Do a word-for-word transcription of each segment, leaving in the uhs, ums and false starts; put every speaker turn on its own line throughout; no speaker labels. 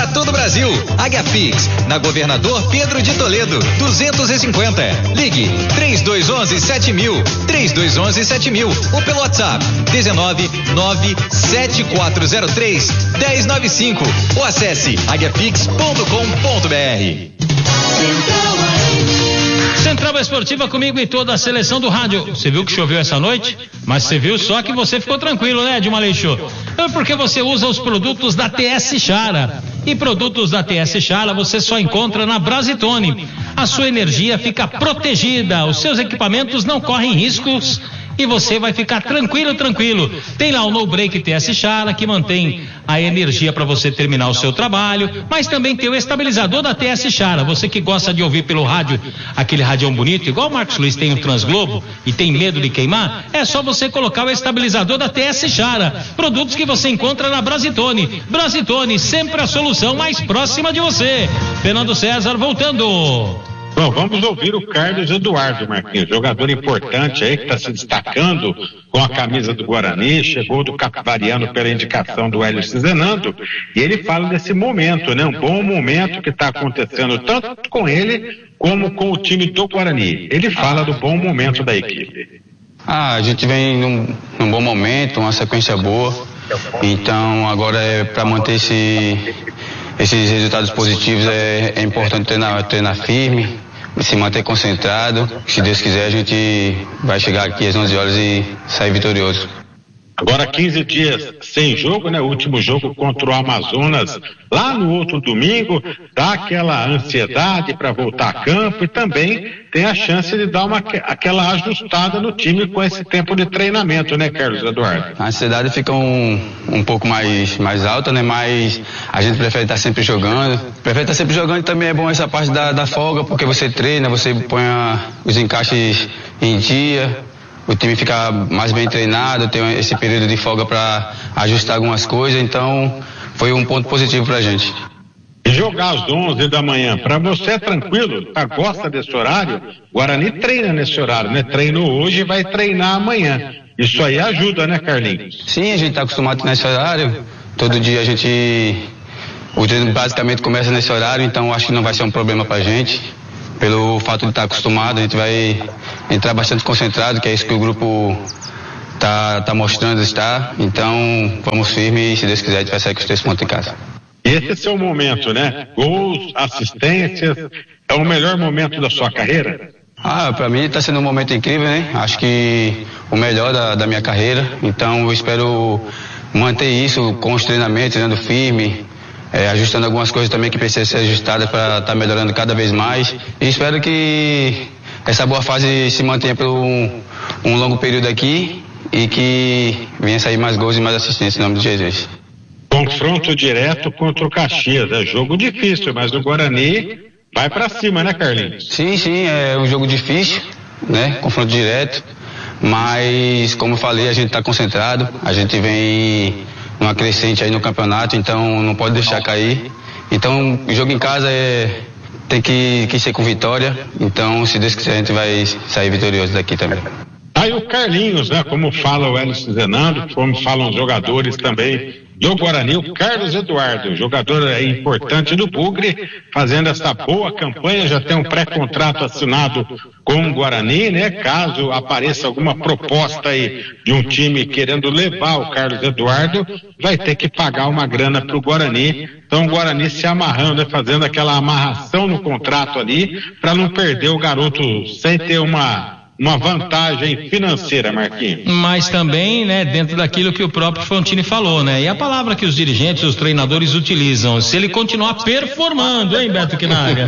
para todo o Brasil. Águia Pix, na Governador Pedro de Toledo, duzentos e cinquenta. Ligue três dois um um sete mil, três dois um um sete mil ou pelo WhatsApp dezenove nove sete quatro zero três um zero nove cinco ou acesse águia pix ponto com ponto br.
Central Esportiva comigo e toda a seleção do rádio. Você viu que choveu essa noite? Mas você viu só que você ficou tranquilo, né, Dilma Leixo? É porque você usa os produtos da T S Chara. E produtos da T S Chara você só encontra na Brasitone. A sua energia fica protegida, os seus equipamentos não correm riscos e você vai ficar tranquilo, tranquilo. Tem lá o No Break T S Chara, que mantém a energia para você terminar o seu trabalho, mas também tem o estabilizador da T S Chara. Você que gosta de ouvir pelo rádio, aquele radião bonito, igual o Marcos Luiz tem o Transglobo e tem medo de queimar, é só você colocar o estabilizador da T S Chara. Produtos que você encontra na Brasitone. Brasitone, sempre a solução mais próxima de você. Fernando César voltando.
Bom, vamos ouvir o Carlos Eduardo, Marquinhos, jogador importante aí que está se destacando com a camisa do Guarani, chegou do Capivariano pela indicação do Hélio Cizenando, e ele fala desse momento, né? Um bom momento que está acontecendo tanto com ele como com o time do Guarani. Ele fala do bom momento da equipe.
Ah, a gente vem num, num bom momento, uma sequência boa, então agora é para manter esse, esses resultados positivos é, é importante treinar, treinar firme, se manter concentrado. Se Deus quiser, a gente vai chegar aqui às onze horas e sair vitorioso.
Agora quinze dias sem jogo, né? O último jogo contra o Amazonas lá no outro domingo, dá aquela ansiedade para voltar a campo e também tem a chance de dar uma, aquela ajustada no time com esse tempo de treinamento, né, Carlos Eduardo?
A ansiedade fica um, um pouco mais, mais alta, né? Mas a gente prefere estar sempre jogando. Prefere estar sempre jogando e também é bom essa parte da, da folga, porque você treina, você põe a, os encaixes em dia. O time fica mais bem treinado, tem esse período de folga para ajustar algumas coisas, então foi um ponto positivo para a gente.
E jogar às onze da manhã, para você é tranquilo? Tá, gosta desse horário? Guarani treina nesse horário, né? Treinou hoje e vai treinar amanhã. Isso aí ajuda, né, Carlinhos?
Sim, a gente está acostumado nesse horário. Todo dia a gente... O treino basicamente começa nesse horário, então acho que não vai ser um problema para a gente. Pelo fato de estar acostumado, a gente vai entrar bastante concentrado, que é isso que o grupo está tá mostrando estar. Então, vamos firme e, se Deus quiser, a gente vai sair com os três pontos em casa.
Esse é o seu momento, né? Gols, assistências, é o melhor momento da sua carreira?
Ah, para mim está sendo um momento incrível, né? Acho que o melhor da, da minha carreira. Então, eu espero manter isso com os treinamentos, treinando firme, É, ajustando algumas coisas também que precisam ser ajustadas para estar tá melhorando cada vez mais. E espero que essa boa fase se mantenha por um, um longo período aqui e que venha sair mais gols e mais assistências em nome de Jesus.
Confronto direto contra o Caxias. É jogo difícil, mas o Guarani vai para cima, né, Carlinhos?
Sim, sim, é um jogo difícil, né? Confronto direto. Mas, como eu falei, a gente está concentrado, a gente vem numa crescente aí no campeonato, então não pode deixar cair. Então, o jogo em casa é, tem que, que ser com vitória. Então, se Deus quiser, a gente vai sair vitorioso daqui também.
Aí o Carlinhos, né? Como fala o Hélio Cizenando, como falam os jogadores também do Guarani, o Carlos Eduardo, jogador é, importante do Bugre, fazendo essa boa campanha, já tem um pré-contrato assinado com o Guarani, né? Caso apareça alguma proposta aí de um time querendo levar o Carlos Eduardo, vai ter que pagar uma grana para o Guarani. Então o Guarani se amarrando, né? Fazendo aquela amarração no contrato ali, para não perder o garoto sem ter uma uma vantagem financeira, Marquinhos.
Mas também, né, dentro daquilo que o próprio Frontini falou, né? E a palavra que os dirigentes, os treinadores utilizam, se ele continuar performando, hein, Beto Quinaga?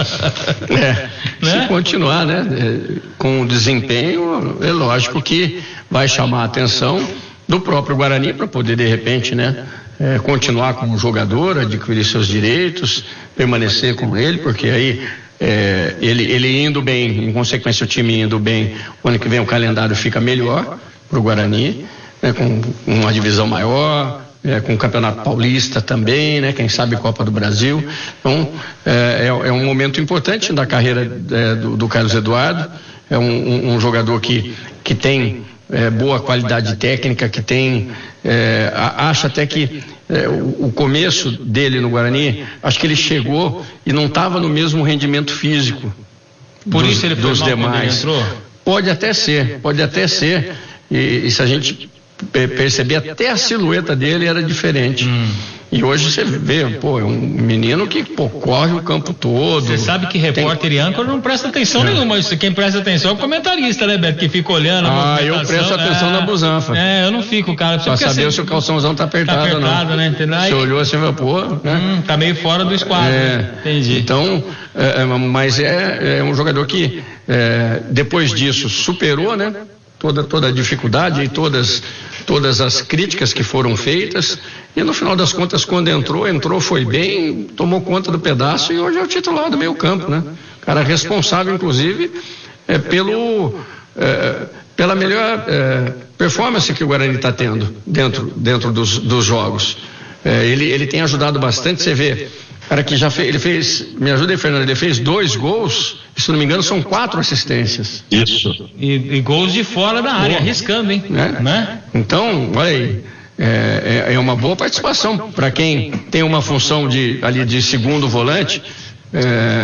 É, né? Se continuar, né, com o desempenho, é lógico que vai chamar a atenção do próprio Guarani para poder, de repente, né, é, continuar como jogador, adquirir seus direitos, permanecer com ele, porque aí É, ele, ele indo bem, em consequência o time indo bem, o ano que vem o calendário fica melhor para o Guarani, né, com uma divisão maior, é, com o Campeonato Paulista também, né, quem sabe Copa do Brasil. Então é, é, é um momento importante da carreira é, do, do Carlos Eduardo. É um, um, um jogador que, que tem é, boa qualidade técnica, que tem, é, acho até que é, o, o começo dele no Guarani, acho que ele chegou e não estava no mesmo rendimento físico
por
dos,
isso ele foi
dos
mal
demais.
quando ele entrou?
Pode até ser, pode até ser, e, e se a gente perceber, até a silhueta dele era diferente. Hum. E hoje você vê, pô, é um menino que pô, corre o campo todo.
Você sabe que repórter tem... e âncora não presta atenção é. nenhuma. Quem presta atenção é o comentarista, né, Beto? Que fica olhando.
Ah, eu presto atenção é... na busanfa.
É, eu não fico, cara.
Pra saber assim, se o calçãozão tá apertado, tá apertado ou não. Né? Você olhou assim e pô, né?
Hum, tá meio fora do esquadro. É. Entendi.
Então, é, mas é, é um jogador que é, depois disso superou, né? Toda, toda a dificuldade e todas, todas as críticas que foram feitas, e no final das contas, quando entrou, entrou, foi bem, tomou conta do pedaço e hoje é o titular do meio campo, né? Cara responsável, inclusive, é, pelo, é, pela melhor é, performance que o Guarani está tendo dentro, dentro dos, dos jogos. É, ele, ele tem ajudado bastante, você vê. Cara que já fez, ele fez, me ajuda aí, Fernando, ele fez dois gols, se não me engano são quatro assistências.
Isso.
E, e gols de fora da área, boa. Arriscando, hein?
Né?
Né?
Então, olha aí, é, é uma boa participação para quem tem uma função de, ali de segundo volante, é,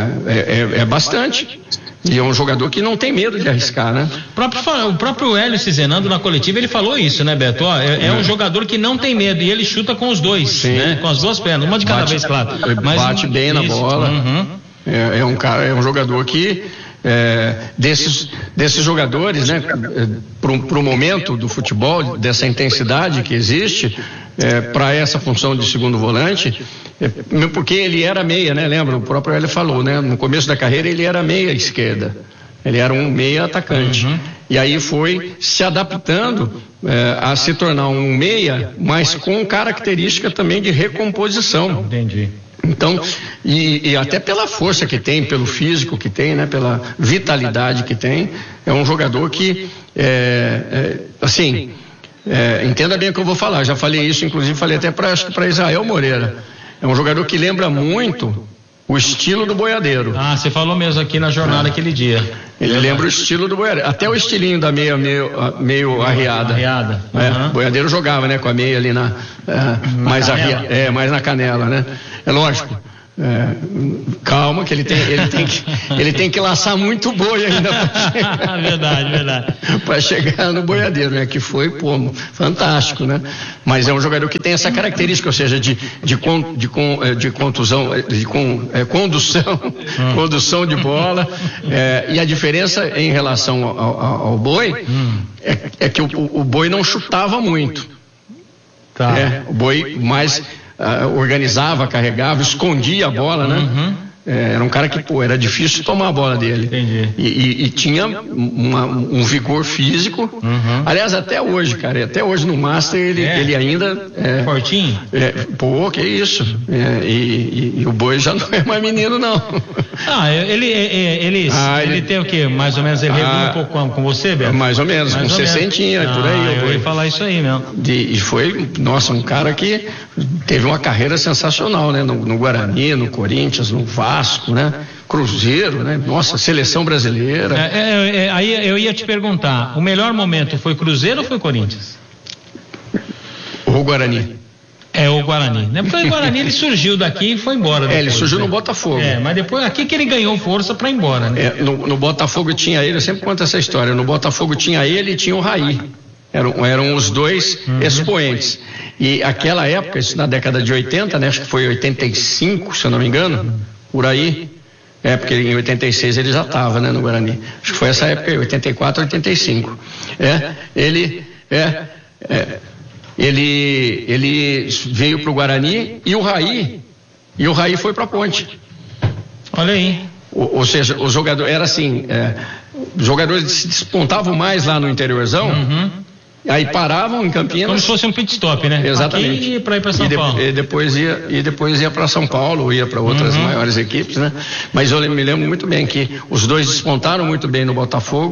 é, é bastante. E é um jogador que não tem medo de arriscar, né?
O próprio, o próprio Hélio Cizenando na coletiva, ele falou isso, né, Beto? Ó, é, é um jogador que não tem medo e ele chuta com os dois, Sim. né? Com as duas pernas, uma de cada
bate,
vez, claro.
Mas bate bem isso. na bola. Uhum. É, é um cara, é um jogador que é, desses, desses jogadores, né? Para o momento do futebol, dessa intensidade que existe, é, para essa função de segundo volante. Porque ele era meia, né? Lembra? O próprio Hélio falou, né? No começo da carreira ele era meia esquerda. Ele era um meia atacante. Uhum. E aí foi se adaptando é, a se tornar um meia, mas com característica também de recomposição.
Entendi.
Então, e, e até pela força que tem, pelo físico que tem, né? Pela vitalidade que tem, é um jogador que, é, é, assim, é, entenda bem o que eu vou falar. Já falei isso, inclusive falei até para para Israel Moreira. É um jogador que lembra muito o estilo do boiadeiro.
Ah, você falou mesmo aqui na jornada é. aquele dia.
Ele lembra o estilo do boiadeiro. Até o estilinho da meia meio, meio arreada.
Arreada. Uhum.
É, o boiadeiro jogava, né, com a meia ali na, é, mais arreada, é, mais na canela, né? É lógico. É, calma que ele tem, ele tem que ele tem que laçar muito boi ainda para chegar,
verdade, verdade.
para chegar no boiadeiro, né? Que foi, pô, fantástico, né? Mas é um jogador que tem essa característica, ou seja, de de con, de, con, de contusão, de con, é, condução, hum. condução de bola, é, e a diferença em relação ao, ao, ao boi hum. é, é que o, o boi não chutava muito, tá? É, o boi mais Uh, organizava, carregava, escondia a bola, né? Uhum. É, era um cara que, pô, era difícil tomar a bola dele.
Entendi.
E, e, e tinha uma, um vigor físico. Uhum. Aliás, até hoje, cara, até hoje no Master ele, é. ele ainda... É,
Fortinho?
É, pô, que isso. É, e, e, e o boi já não é mais menino, não.
Ah, ele, ele, ah, ele, ele tem o quê? Mais ou menos, ele ah, um pouco com, com você, Beto?
Mais ou menos, mais com sessentinha, ah, por aí.
Eu ia falar isso aí mesmo.
De, e foi, nossa, um cara que teve uma carreira sensacional, né? No, no Guarani, no Corinthians, no Vasco, né? Cruzeiro, né? Nossa, seleção brasileira.
É, é, é, aí eu ia te perguntar, o melhor momento foi Cruzeiro ou foi Corinthians?
O Guarani.
É, o Guarani, né? Porque o Guarani ele surgiu daqui e foi embora. Depois,
é, ele surgiu
né?
no Botafogo.
É, mas depois aqui que ele ganhou força para ir embora, né?
É, no, no Botafogo tinha ele, eu sempre conto essa história, no Botafogo tinha ele e tinha o Raí. Eram, eram os dois uhum. expoentes. E aquela época, isso na década de oitenta, né? Acho que foi oitenta e cinco, se eu não me engano, por aí. É, porque em oitenta e seis ele já estava, né, no Guarani. Acho que foi essa época, oitenta e quatro, oitenta e cinco. É, ele, é, é, ele, ele veio para o Guarani e o Raí, e o Raí foi para a Ponte.
Olha aí.
Ou, ou seja, os jogadores, era assim, é, os jogadores se despontavam mais lá no interiorzão. Uhum. Aí paravam em Campinas.
Como se fosse um pit stop, né?
Exatamente.
Para ir para São
e de,
Paulo.
E depois ia, e depois ia para São Paulo, ia para outras uhum. maiores equipes, né? Mas eu me lembro muito bem que os dois despontaram muito bem no Botafogo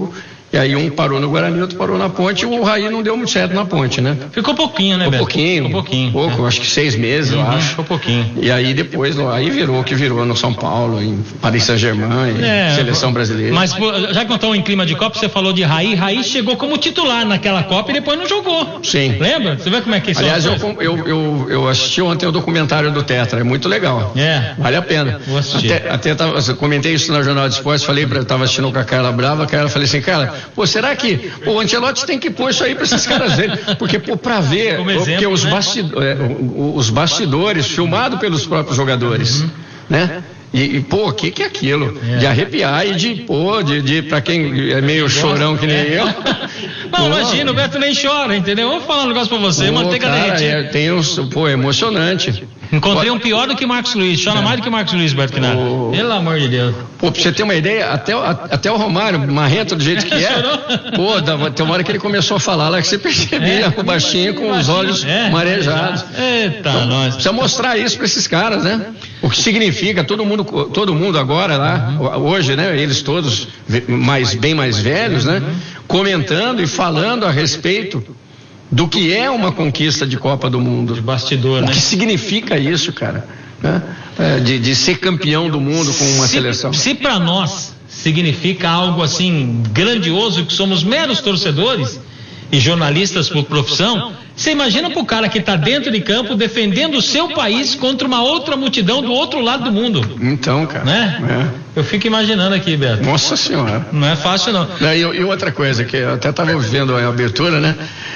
E aí um parou no Guarani, outro parou na Ponte, e o Raí não deu muito certo na Ponte, né?
Ficou pouquinho, né,
Ficou
Beto?
pouquinho.
Ficou pouquinho.
Pouco, é. acho que seis meses,
uhum,
eu acho.
Ficou pouquinho.
E aí depois, aí virou o que virou no São Paulo, em Paris Saint-Germain,
é,
seleção brasileira.
Mas já que estamos em clima de Copa, você falou de Raí, Raí chegou como titular naquela Copa e depois não jogou.
Sim.
Lembra? Você vê como é que isso é?
Aliás, eu, eu, eu, eu assisti ontem o documentário do Tetra, é muito legal.
É.
Vale a pena.
Vou assistir.
Até, até tava, eu comentei isso no Jornal de Esportes, falei pra, eu tava assistindo com a Carla Brava, a Carla falei assim, cara, pô, será que pô, o Ancelotti tem que pôr isso aí pra esses caras verem? Porque, pô, pra ver,
como exemplo,
porque os,
né?
bastidores, é, os bastidores, filmado pelos próprios jogadores, uhum. né? E, e, pô, o que que é aquilo? É. De arrepiar e de, pô, de, de pra quem é meio chorão que nem é. eu.
Não, imagina, o Beto nem chora, entendeu? Vou falar um negócio pra você, pô, manteiga derretida.
É, tem uns, pô, é emocionante.
Encontrei um pior do que Marcos Luiz, chora é. mais do que Marcos Luiz, Beto Quinara. Oh. Pelo amor de Deus.
Pô, pra você ter uma ideia, até, até o Romário, marrento do jeito que é, pô, tem uma hora que ele começou a falar lá que você percebia é. o baixinho com os olhos é. marejados.
Eita, então, nós.
Precisa mostrar isso pra esses caras, né? O que significa, todo mundo, todo mundo agora lá, uhum. hoje, né, eles todos mais, bem mais velhos, né, uhum. comentando e falando a respeito do que é uma conquista de Copa do Mundo.
De bastidor,
o
né?
que significa isso, cara? Né? É, de, de ser campeão do mundo com uma
se,
seleção.
Se para nós significa algo assim grandioso, que somos meros torcedores e jornalistas por profissão, você imagina pro cara que está dentro de campo defendendo o seu país contra uma outra multidão do outro lado do mundo.
Então, cara.
Né? É. Eu fico imaginando aqui, Beto.
Nossa Senhora.
Não é fácil, não.
E, e outra coisa, que eu até estava vendo a abertura, né?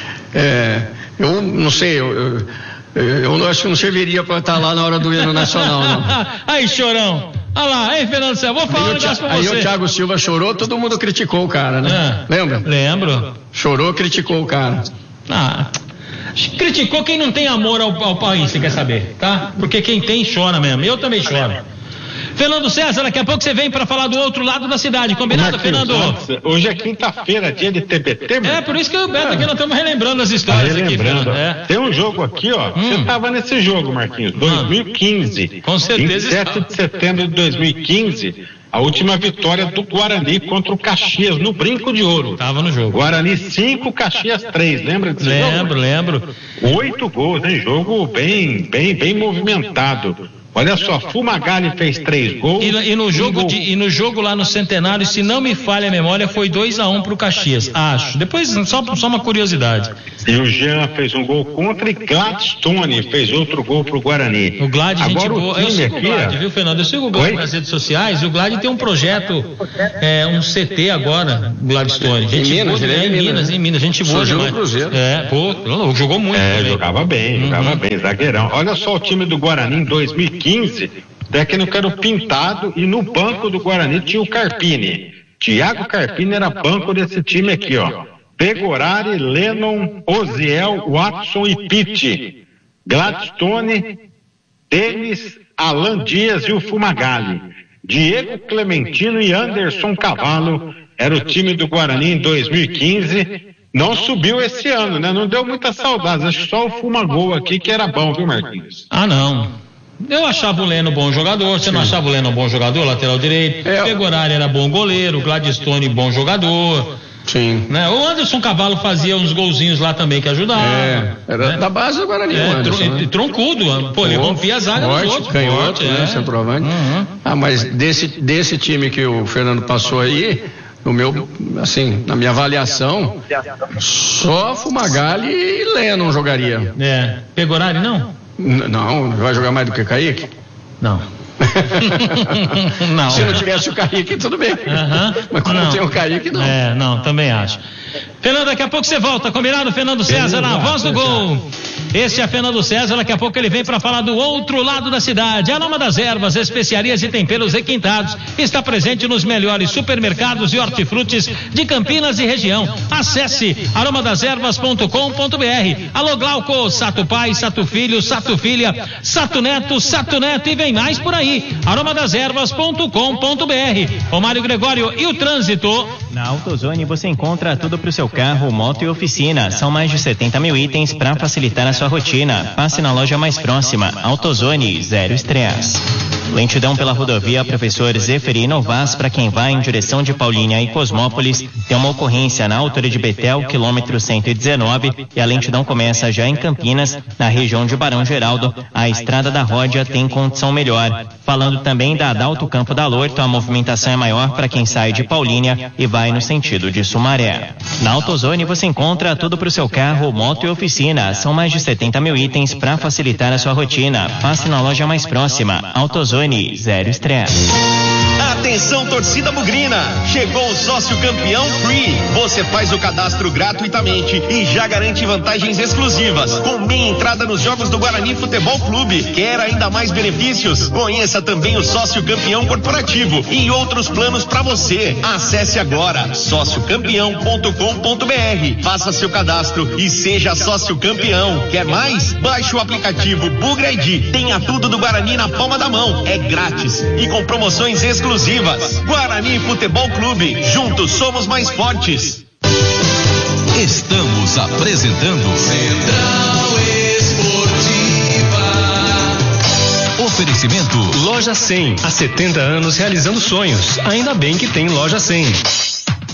É, eu não sei, eu, eu, eu não acho que não serviria para estar lá na hora do hino nacional, não.
Aí, chorão. Olha lá, hein, Fernando Céu, vou falar um negócio pra você.
Aí o Thiago Silva chorou, todo mundo criticou o cara, né? É. Lembra?
Lembro.
Chorou, criticou o cara.
Ah, criticou quem não tem amor ao, ao país, você quer saber, tá? Porque quem tem chora mesmo, eu também choro. Fernando César, daqui a pouco você vem para falar do outro lado da cidade, combinado, Fernando?
Hoje é quinta-feira, dia de T B T, mano.
É, por isso que o Beto aqui nós estamos relembrando as histórias
tá relembrando.
aqui, é.
Tem um jogo aqui, ó, hum. você estava nesse jogo, Marquinhos, dois mil e quinze.
Com certeza.
vinte e sete de setembro de dois mil e quinze, a última vitória do Guarani contra o Caxias, no Brinco de Ouro.
Tava no jogo.
Guarani cinco, Caxias três, lembra desse
lembro,
jogo?
Lembro, lembro.
Oito gols, hein? Jogo bem, bem, bem movimentado. Olha só, Fumagalli fez três gols.
E, e, no jogo um de, e no jogo lá no Centenário, se não me falha a memória, foi dois a um pro Caxias, acho. Depois, só, só uma curiosidade.
E o Jean fez um gol contra e Gladstone fez outro gol pro Guarani.
O Glad, gente
Agora,
boa. Eu sigo o Glad, viu, Fernando? Eu sigo o Glad nas redes sociais. O Glad tem um projeto, é, um C T agora, Gladstone. Gente
em Minas,
boa,
é,
em Minas, Minas, em Minas. Gente boa demais.
Cruzeiro.
É, pô, jogou muito.
É,
também.
jogava bem, jogava uhum. bem, zagueirão. Olha só o time do Guarani em dois mil e quinze, técnico era o Pintado e no banco do Guarani tinha o Carpini. Thiago Carpini era banco desse time aqui, ó. Pegorari, Lennon, Oziel, Watson e Pitti. Gladstone, Denis, Alan Dias e o Fumagalli. Diego Clementino e Anderson Cavallo era o time do Guarani em dois mil e quinze. Não subiu esse ano, né? Não deu muita saudade. Acho que só o Fumagol aqui que era bom, viu, Marquinhos?
Ah, não. Eu achava o Leno bom jogador. Você Sim. não achava o Leno bom jogador, lateral direito? É. Pegorari era bom goleiro, Gladstone bom jogador.
Sim.
Né? O Anderson Cavallo fazia uns golzinhos lá também que ajudava. É,
era né? da base do Guarani.
É,
Anderson,
tron,
né?
Troncudo. Pô, ele rompia a zaga
forte,
dos outros.
Canhoto,
forte,
né?
É.
Centroavante.
Uhum.
Ah, mas desse, desse time que o Fernando passou aí, no meu, assim, na minha avaliação, só Fumagalli e Lennon jogaria.
É. Pegorari não?
N- não, vai jogar mais do que Kaique?
Não. Não.
Se não tivesse o Kaique, tudo bem.
Uhum.
Mas como
não.
tem o Kaique, não.
É, não, também acho. Fernando, daqui a pouco você volta, combinado? Fernando César, na voz do gol. Esse é Fernando César, daqui a pouco ele vem para falar do outro lado da cidade. Aroma das Ervas, especiarias e temperos requintados. Está presente nos melhores supermercados e hortifrutis de Campinas e região. Acesse aroma das ervas ponto com ponto b r. Alô Glauco, Sato Pai, Sato Filho, Sato Filha, Sato Neto, Sato Neto e vem mais por aí. aroma das ervas ponto com ponto b r. Romário Gregório e o trânsito.
Na AutoZone você encontra tudo para o seu carro, moto e oficina. São mais de setenta mil itens para facilitar a sua rotina. Passe na loja mais próxima. AutoZone, zero estresse. Lentidão pela rodovia Professor Zeferino Vaz para quem vai em direção de Paulínia e Cosmópolis. Tem uma ocorrência na altura de Betel, quilômetro cento e dezenove, e a lentidão começa já em Campinas, na região de Barão Geraldo. A Estrada da Ródia tem condição melhor. Falando também da Adalto Campo da Lorto, a movimentação é maior para quem sai de Paulínia e vai no sentido de Sumaré. Na AutoZone você encontra tudo para o seu carro, moto e oficina. São mais de setenta mil itens para facilitar a sua rotina. Passe na loja mais próxima. AutoZone, zero estresse.
Atenção, torcida bugrina! Chegou o sócio campeão Free. Você faz o cadastro gratuitamente e já garante vantagens exclusivas, com meia entrada nos jogos do Guarani Futebol Clube. Quer ainda mais benefícios? Conheça também o sócio campeão corporativo e outros planos para você. Acesse agora sócio campeão ponto com ponto br. Faça seu cadastro e seja sócio campeão. Quer mais? Baixe o aplicativo Bugra I D. Tenha tudo do Guarani na palma da mão. É grátis e com promoções exclusivas. Guarani Futebol Clube. Juntos somos mais fortes.
Estamos apresentando Central Esportiva. Oferecimento
Loja cem. Há setenta anos realizando sonhos. Ainda bem que tem Loja cem.